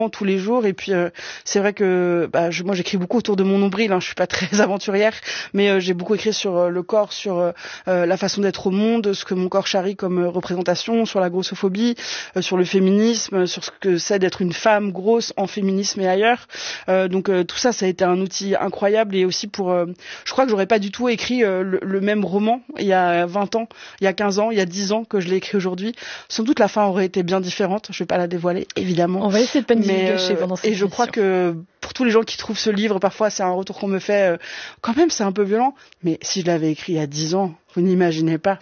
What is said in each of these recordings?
tous les jours. Et puis c'est vrai que moi j'écris beaucoup autour de mon nombril, je suis pas très aventurière, mais j'ai beaucoup écrit sur le corps, sur la façon d'être au monde, ce que mon corps charrie comme représentation, sur la grossophobie, sur le féminisme, sur ce que c'est d'être une femme grosse en féminisme et ailleurs. Donc tout ça a été un outil incroyable. Et aussi je crois que j'aurais pas du tout écrit le même roman il y a 20 ans, il y a 15 ans, il y a 10 ans que je l'ai écrit aujourd'hui. Sans doute la fin aurait été bien différente, je vais pas la dévoiler évidemment. On va essayer de pas nous gâcher pendant cette Et je crois que pour tous les gens qui trouvent ce livre, parfois c'est un retour qu'on me fait, quand même c'est un peu violent, mais si je l'avais écrit il y a 10 ans, vous n'imaginez pas.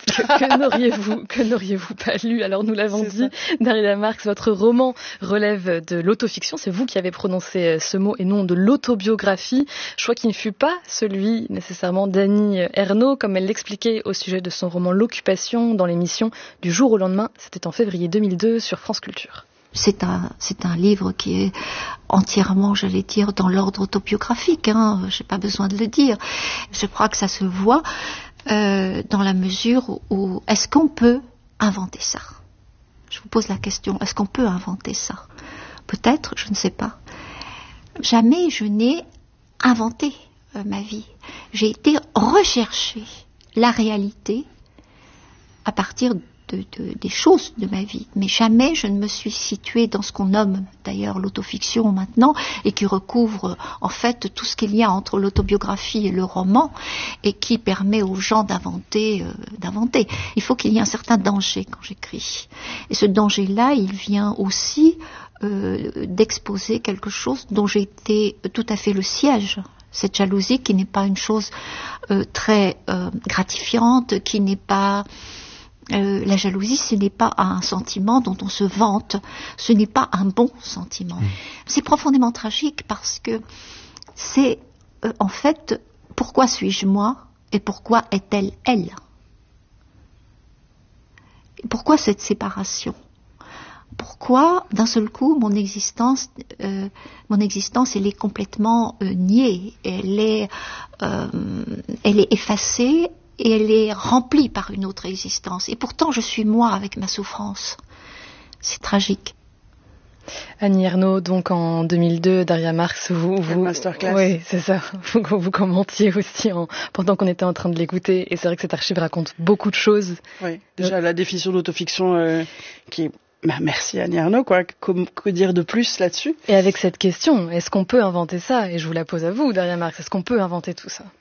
Que n'auriez-vous pas lu? Alors nous l'avons dit, Daria Marx, votre roman relève de l'autofiction, c'est vous qui avez prononcé ce mot et non de l'autobiographie, choix qui ne fut pas celui nécessairement d'Annie Ernaux, comme elle l'expliquait au sujet de son roman L'Occupation dans l'émission Du jour au lendemain, c'était en février 2002 sur France Culture. C'est un livre qui est entièrement, j'allais dire, dans l'ordre autobiographique, j'ai pas besoin de le dire. Je crois que ça se voit dans la mesure où est-ce qu'on peut inventer ça? Je vous pose la question, est-ce qu'on peut inventer ça? Peut-être, je ne sais pas. Jamais je n'ai inventé ma vie. J'ai été rechercher la réalité à partir des choses de ma vie, mais jamais je ne me suis située dans ce qu'on nomme d'ailleurs l'autofiction maintenant et qui recouvre en fait tout ce qu'il y a entre l'autobiographie et le roman et qui permet aux gens d'inventer. Il faut qu'il y ait un certain danger quand j'écris, et ce danger-là il vient aussi d'exposer quelque chose dont j'ai été tout à fait le siège. Cette jalousie qui n'est pas une chose très gratifiante, qui n'est pas la jalousie, ce n'est pas un sentiment dont on se vante, ce n'est pas un bon sentiment. C'est profondément tragique parce que c'est en fait, pourquoi suis-je moi et pourquoi est-elle elle? Pourquoi cette séparation? Pourquoi d'un seul coup mon existence elle est complètement niée, elle est effacée et elle est remplie par une autre existence. Et pourtant, je suis moi avec ma souffrance. C'est tragique. Annie Ernaux, donc en 2002, Daria Marx, vous masterclass. Oui, c'est ça. Vous commentiez aussi pendant qu'on était en train de l'écouter. Et c'est vrai que cette archive raconte beaucoup de choses. Oui, déjà la définition d'autofiction qui est... merci Annie Ernaux, quoi. Que dire de plus là-dessus? Et avec cette question, est-ce qu'on peut inventer ça? Et je vous la pose à vous, Daria Marx. Est-ce qu'on peut inventer tout ça?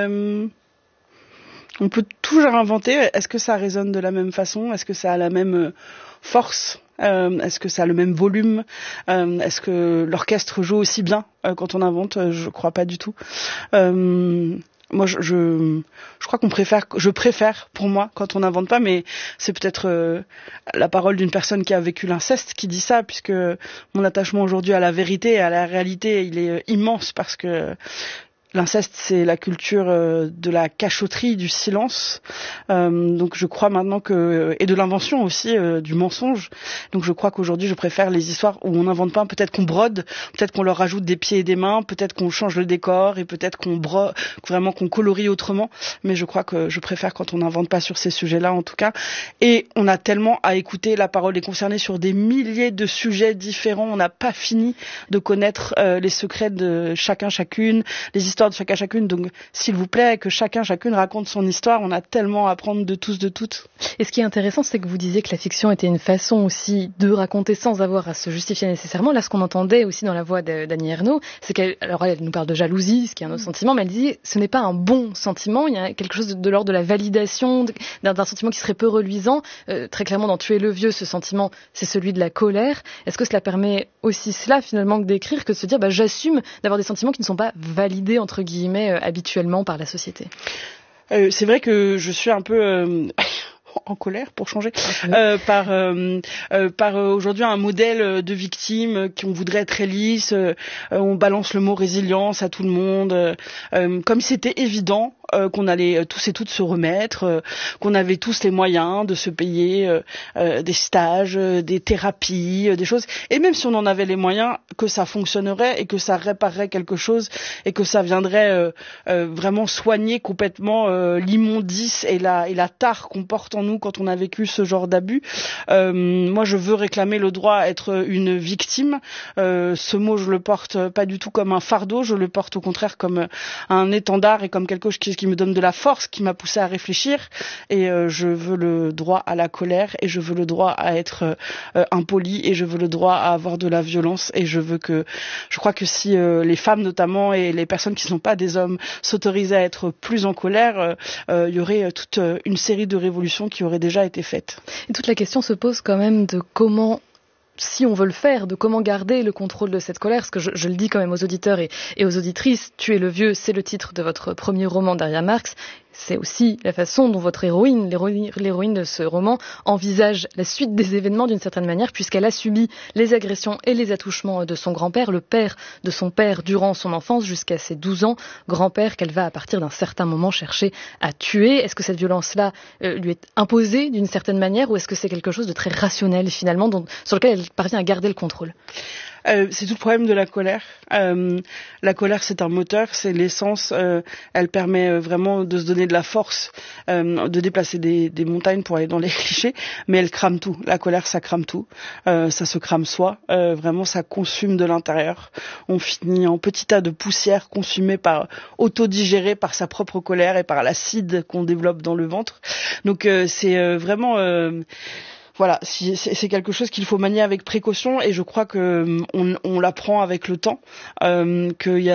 On peut toujours inventer. Est-ce que ça résonne de la même façon? Est-ce que ça a la même force? Est-ce que ça a le même volume? Est-ce que l'orchestre joue aussi bien quand on invente? Je crois pas du tout. Moi, je crois je préfère pour moi quand on n'invente pas, mais c'est peut-être la parole d'une personne qui a vécu l'inceste qui dit ça, puisque mon attachement aujourd'hui à la vérité et à la réalité, il est immense parce que l'inceste, c'est la culture de la cachotterie, du silence. Donc je crois maintenant et de l'invention aussi, du mensonge. Donc je crois qu'aujourd'hui, je préfère les histoires où on n'invente pas. Peut-être qu'on brode, peut-être qu'on leur rajoute des pieds et des mains, peut-être qu'on change le décor et peut-être vraiment qu'on colorie autrement. Mais je crois que je préfère quand on n'invente pas sur ces sujets-là, en tout cas. Et on a tellement à écouter. La parole est concernée sur des milliers de sujets différents. On n'a pas fini de connaître les secrets de chacun, chacune, les histoires de chacune, donc s'il vous plaît, que chacune raconte son histoire, on a tellement à apprendre de tous, de toutes. Et ce qui est intéressant, c'est que vous disiez que la fiction était une façon aussi de raconter sans avoir à se justifier nécessairement. Là, ce qu'on entendait aussi dans la voix d'Annie Ernaux, c'est qu'elle nous parle de jalousie, ce qui est un autre sentiment, mais elle disait ce n'est pas un bon sentiment, il y a quelque chose de l'ordre de la validation, d'un sentiment qui serait peu reluisant. Très clairement, dans Tuer le vieux, ce sentiment, c'est celui de la colère. Est-ce que cela permet aussi cela, finalement, que d'écrire, que de se dire, j'assume d'avoir des sentiments qui ne sont pas validés, entre guillemets, habituellement par la société? C'est vrai que je suis un peu en colère, pour changer, par aujourd'hui un modèle de victime qu'on voudrait très lisse. On balance le mot résilience à tout le monde, comme si c'était évident qu'on allait tous et toutes se remettre, qu'on avait tous les moyens de se payer des stages, des thérapies, des choses. Et même si on en avait les moyens, que ça fonctionnerait et que ça réparerait quelque chose et que ça viendrait vraiment soigner complètement l'immondice et la tare qu'on porte en nous quand on a vécu ce genre d'abus. Moi, je veux réclamer le droit à être une victime. Ce mot, je le porte pas du tout comme un fardeau, je le porte au contraire comme un étendard et comme quelque chose qui me donne de la force, qui m'a poussé à réfléchir. Et je veux le droit à la colère, et je veux le droit à être impoli, et je veux le droit à avoir de la violence. Et je crois que si les femmes notamment et les personnes qui ne sont pas des hommes s'autorisaient à être plus en colère, il y aurait toute une série de révolutions qui auraient déjà été faites. Et toute la question se pose quand même de comment, si on veut le faire, de comment garder le contrôle de cette colère, parce que je le dis quand même aux auditeurs et aux auditrices, Tuer le vieux, c'est le titre de votre premier roman Daria Marx. C'est aussi la façon dont votre l'héroïne de ce roman, envisage la suite des événements d'une certaine manière, puisqu'elle a subi les agressions et les attouchements de son grand-père, le père de son père durant son enfance jusqu'à ses 12 ans, grand-père qu'elle va à partir d'un certain moment chercher à tuer. Est-ce que cette violence-là lui est imposée d'une certaine manière, ou est-ce que c'est quelque chose de très rationnel finalement, sur lequel elle parvient à garder le contrôle ? C'est tout le problème de la colère. La colère, c'est un moteur, c'est l'essence. Elle permet vraiment de se donner de la force, de déplacer des montagnes pour aller dans les clichés, mais elle crame tout. La colère, ça crame tout. Ça se crame soi. Vraiment, ça consume de l'intérieur. On finit en petits tas de poussière consumée autodigérée par sa propre colère et par l'acide qu'on développe dans le ventre. Donc c'est vraiment... Voilà, c'est quelque chose qu'il faut manier avec précaution, et je crois que on l'apprend avec le temps, qu'on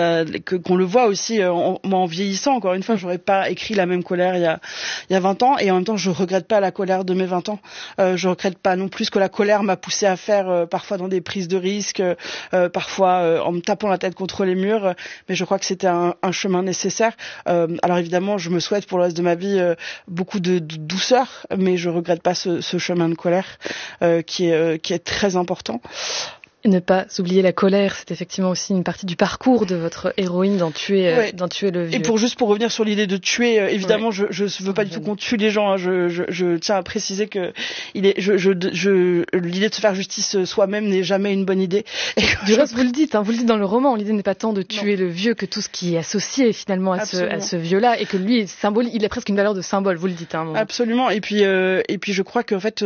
le voit aussi. Moi, en vieillissant, encore une fois, j'aurais pas écrit la même colère il y a 20 ans, et en même temps, je regrette pas la colère de mes 20 ans. Je regrette pas non plus ce que la colère m'a poussé à faire, parfois dans des prises de risques, parfois en me tapant la tête contre les murs. Mais je crois que c'était un chemin nécessaire. Alors évidemment, je me souhaite pour le reste de ma vie beaucoup de douceur, mais je regrette pas ce chemin de colère. Qui est très important. Et ne pas oublier la colère, c'est effectivement aussi une partie du parcours de votre héroïne dans Tuer le vieux. Et pour revenir sur l'idée de tuer, évidemment, je veux pas du tout qu'on tue les gens. Hein. Je tiens à préciser que l'idée de se faire justice soi-même n'est jamais une bonne idée. Du reste, vous le dites dans le roman, l'idée n'est pas tant de tuer le vieux que tout ce qui est associé finalement à ce vieux-là, et que lui est symbole, il a presque une valeur de symbole, vous le dites. Absolument. Et puis je crois qu'en fait,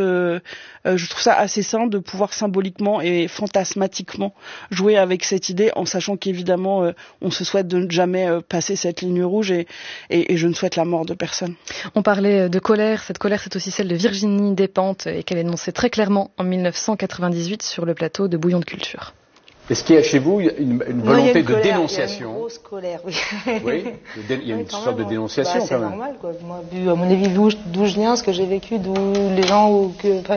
je trouve ça assez sain de pouvoir symboliquement et fantasmatiquement jouer avec cette idée, en sachant qu'évidemment on se souhaite de ne jamais passer cette ligne rouge, et je ne souhaite la mort de personne. On parlait de colère, cette colère c'est aussi celle de Virginie Despentes, et qu'elle énonçait très clairement en 1998 sur le plateau de Bouillon de Culture. Est-ce qu'il y a chez vous une volonté de dénonciation? Il y a une grosse colère, oui. Oui, il y a une sorte de dénonciation quand même. C'est normal, quoi. Moi, vu, à mon avis, d'où je viens, ce que j'ai vécu, d'où les gens,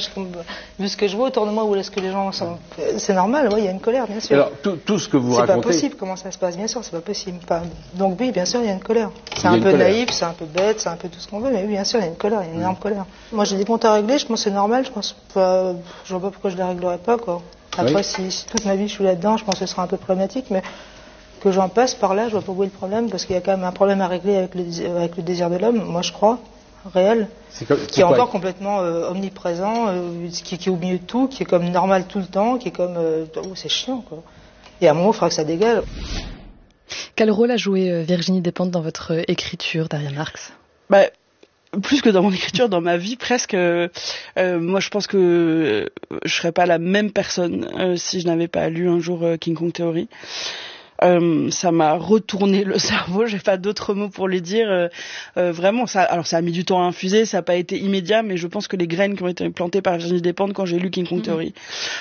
vu ce que je vois autour de moi, où est-ce que les gens sont... C'est normal, oui, il y a une colère, bien sûr. Alors, tout ce que vous racontez... C'est pas possible, comment ça se passe, bien sûr, c'est pas possible. Donc oui, bien sûr, il y a une colère. C'est un peu naïf, c'est un peu bête, c'est un peu tout ce qu'on veut, mais oui, bien sûr, il y a une colère, il y a une énorme colère. Moi, j'ai des comptes à régler, je pense que c'est normal, je vois pas pourquoi je les réglerais pas, quoi. Après, si toute ma vie je suis là-dedans, je pense que ce sera un peu problématique, mais que j'en passe par là, je vois pas où est le problème, parce qu'il y a quand même un problème à régler avec le désir de l'homme, moi je crois, réel, qui est encore complètement omniprésent, qui est au milieu de tout, qui est comme normal tout le temps, qui est comme... c'est chiant, quoi. Et à un moment, il faudra que ça dégale. Quel rôle a joué Virginie Despentes dans votre écriture, Daria Marx ? Plus que dans mon écriture, dans ma vie presque, moi je pense que je serais pas la même personne si je n'avais pas lu un jour King Kong Theory. Ça m'a retourné le cerveau, j'ai pas d'autres mots pour le dire. Vraiment, ça a mis du temps à infuser, ça n'a pas été immédiat, mais je pense que les graines qui ont été plantées par Virginie Despentes quand j'ai lu King Kong Theory,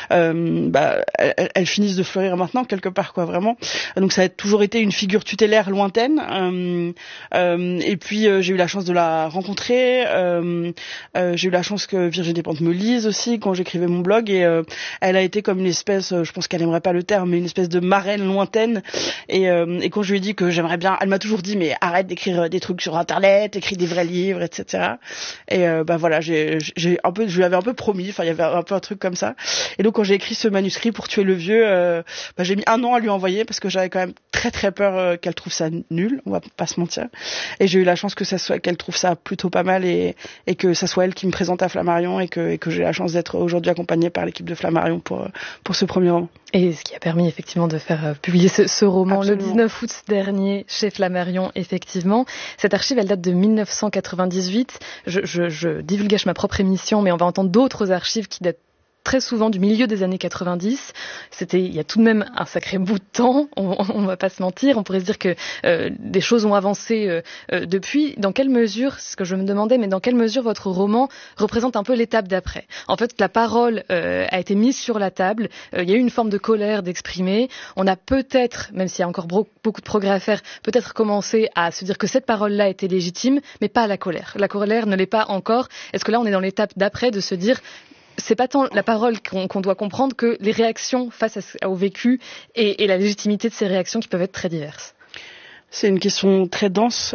elles finissent de fleurir maintenant quelque part, quoi, vraiment. Donc ça a toujours été une figure tutélaire lointaine. Et puis j'ai eu la chance de la rencontrer. J'ai eu la chance que Virginie Despentes me lise aussi quand j'écrivais mon blog, et elle a été comme une espèce, je pense qu'elle aimerait pas le terme, mais une espèce de marraine lointaine Et quand je lui ai dit que j'aimerais bien, elle m'a toujours dit mais arrête d'écrire des trucs sur internet, écris des vrais livres, etc. Et voilà, je lui avais un peu promis, enfin il y avait un peu un truc comme ça. Et donc quand j'ai écrit ce manuscrit pour tuer le vieux, j'ai mis 1 an à lui envoyer parce que j'avais quand même très très peur qu'elle trouve ça nul, on va pas se mentir. Et j'ai eu la chance qu'elle trouve ça plutôt pas mal et que ça soit elle qui me présente à Flammarion et que j'ai la chance d'être aujourd'hui accompagnée par l'équipe de Flammarion pour ce premier roman. Et ce qui a permis effectivement de faire publier ce roman Absolument. Le 19 août dernier chez Flammarion, effectivement. Cette archive, elle date de 1998. Je divulgage ma propre émission, mais on va entendre d'autres archives qui datent très souvent du milieu des années 90. Il y a tout de même un sacré bout de temps, on va pas se mentir. On pourrait se dire que des choses ont avancé depuis. Dans quelle mesure, c'est ce que je me demandais, mais dans quelle mesure votre roman représente un peu l'étape d'après? En fait, la parole a été mise sur la table. Il y a eu une forme de colère d'exprimer. On a peut-être, même s'il y a encore beaucoup de progrès à faire, peut-être commencé à se dire que cette parole-là était légitime, mais pas la colère. La colère ne l'est pas encore. Est-ce que là, on est dans l'étape d'après de se dire c'est pas tant la parole qu'on doit comprendre que les réactions face au vécu et la légitimité de ces réactions qui peuvent être très diverses? C'est une question très dense.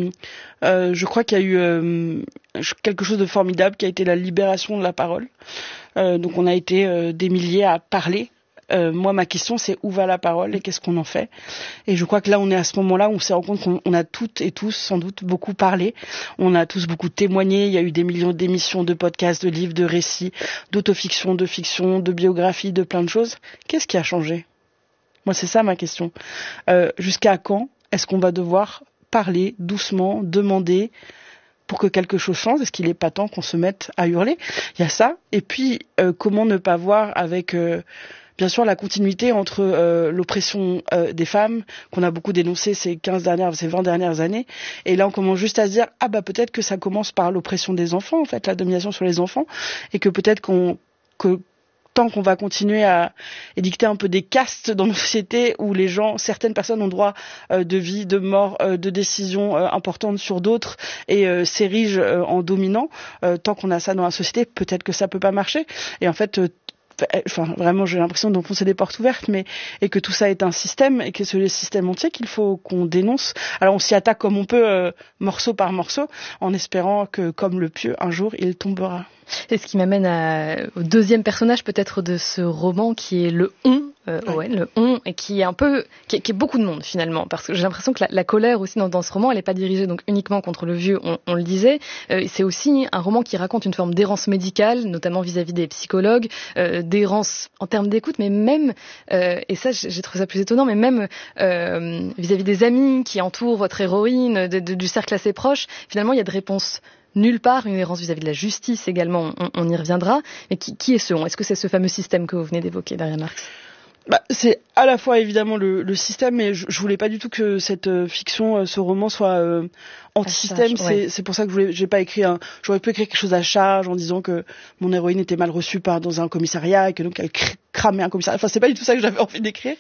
Je crois qu'il y a eu quelque chose de formidable qui a été la libération de la parole. Donc on a été des milliers à parler. Moi, ma question, c'est où va la parole et qu'est-ce qu'on en fait? Et je crois que là, on est à ce moment-là où on s'est rendu compte qu'on a toutes et tous, sans doute, beaucoup parlé. On a tous beaucoup témoigné. Il y a eu des millions d'émissions, de podcasts, de livres, de récits, d'autofiction, de fiction, de biographies, de plein de choses. Qu'est-ce qui a changé? Moi, c'est ça ma question. Jusqu'à quand est-ce qu'on va devoir parler doucement, demander pour que quelque chose change? Est-ce qu'il n'est pas temps qu'on se mette à hurler? Il y a ça. Et puis, comment ne pas voir avec... bien sûr, la continuité entre l'oppression des femmes, qu'on a beaucoup dénoncé ces 20 dernières années. Et là, on commence juste à se dire, peut-être que ça commence par l'oppression des enfants, en fait, la domination sur les enfants. Et que peut-être que tant qu'on va continuer à édicter un peu des castes dans nos sociétés où certaines personnes ont droit de vie, de mort, de décisions importantes sur d'autres et s'érigent en dominants, tant qu'on a ça dans la société, peut-être que ça peut pas marcher. Et en fait, vraiment, j'ai l'impression d'enfoncer des portes ouvertes, et que tout ça est un système, et que c'est le système entier qu'il faut qu'on dénonce. Alors on s'y attaque comme on peut, morceau par morceau, en espérant que, comme le pieu, un jour, il tombera. Et ce qui m'amène au deuxième personnage peut-être de ce roman, qui est le on, Owen, le on, et qui est beaucoup de monde finalement, parce que j'ai l'impression que la colère aussi dans ce roman, elle n'est pas dirigée donc uniquement contre le vieux, on le disait. C'est aussi un roman qui raconte une forme d'errance médicale, notamment vis-à-vis des psychologues, d'errance en termes d'écoute, mais même, et ça j'ai trouvé ça plus étonnant, mais même vis-à-vis des amis qui entourent votre héroïne, du cercle assez proche, finalement il y a de réponses nulle part, une errance vis-à-vis de la justice également, on y reviendra. Mais qui est ce on? Est-ce que c'est ce fameux système que vous venez d'évoquer, Daria Marx? C'est à la fois évidemment le système, mais je voulais pas du tout que cette fiction, ce roman soit anti-système. C'est pour ça que j'ai pas écrit j'aurais pu écrire quelque chose à charge en disant que mon héroïne était mal reçue dans un commissariat et que donc elle cramait un commissariat. Enfin, c'est pas du tout ça que j'avais envie d'écrire.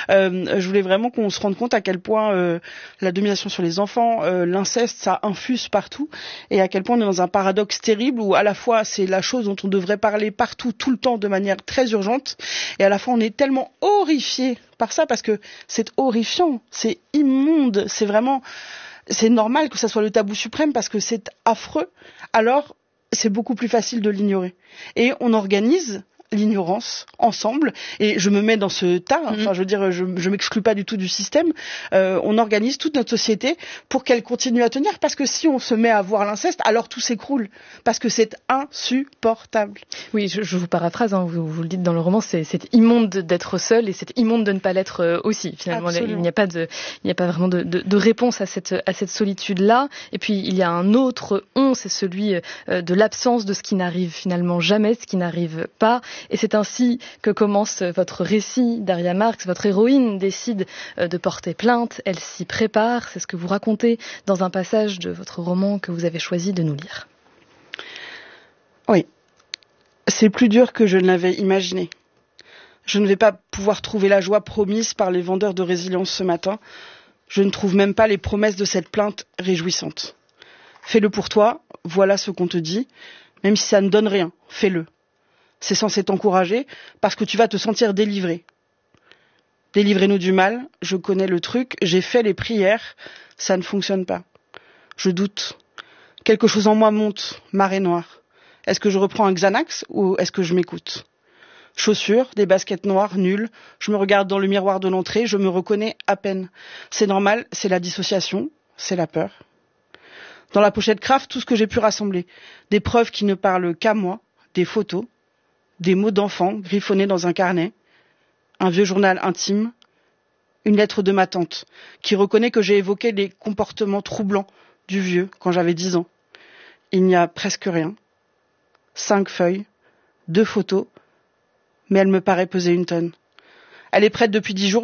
Je voulais vraiment qu'on se rende compte à quel point la domination sur les enfants, l'inceste, ça infuse partout, et à quel point on est dans un paradoxe terrible où à la fois c'est la chose dont on devrait parler partout, tout le temps, de manière très urgente, et à la fois on est tellement horrifié par ça parce que c'est horrifiant, c'est immonde, c'est normal que ça soit le tabou suprême parce que c'est affreux, alors c'est beaucoup plus facile de l'ignorer. Et on organise l'ignorance ensemble, et je me mets dans ce tas, enfin je veux dire, je m'exclus pas du tout du système. On organise toute notre société pour qu'elle continue à tenir, parce que si on se met à voir l'inceste, alors tout s'écroule, parce que c'est insupportable. Oui, je vous paraphrase, vous le dites dans le roman, c'est immonde d'être seul, et c'est immonde de ne pas l'être aussi. Finalement, il n'y a pas vraiment de réponse à cette solitude-là. Et puis il y a un autre on, c'est celui de l'absence de ce qui n'arrive finalement jamais, ce qui n'arrive pas. Et c'est ainsi que commence votre récit, Daria Marx. Votre héroïne décide de porter plainte, elle s'y prépare. C'est ce que vous racontez dans un passage de votre roman que vous avez choisi de nous lire. Oui, c'est plus dur que je ne l'avais imaginé. Je ne vais pas pouvoir trouver la joie promise par les vendeurs de résilience ce matin. Je ne trouve même pas les promesses de cette plainte réjouissantes. Fais-le pour toi, voilà ce qu'on te dit. Même si ça ne donne rien, fais-le. C'est censé t'encourager parce que tu vas te sentir délivré. Délivrez-nous du mal, je connais le truc, j'ai fait les prières, ça ne fonctionne pas. Je doute. Quelque chose en moi monte, marée noire. Est-ce que je reprends un Xanax ou est-ce que je m'écoute? Chaussures, des baskets noires, nulles. Je me regarde dans le miroir de l'entrée, je me reconnais à peine. C'est normal, c'est la dissociation, c'est la peur. Dans la pochette craft, tout ce que j'ai pu rassembler. Des preuves qui ne parlent qu'à moi, des photos, des mots d'enfant griffonnés dans un carnet, un vieux journal intime, une lettre de ma tante, qui reconnaît que j'ai évoqué les comportements troublants du vieux quand j'avais 10 ans. Il n'y a presque rien. 5 feuilles, 2 photos, mais elle me paraît peser une tonne. Elle est prête depuis 10 jours.